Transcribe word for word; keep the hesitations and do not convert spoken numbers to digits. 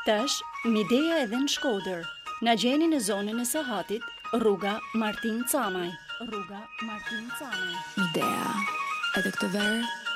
Tash, Midea edhe në Shkodër. Na gjeni në zonën e Sahatit, rruga Martin Camaj. Rruga Martin Camaj. Midea, edhe këtë verë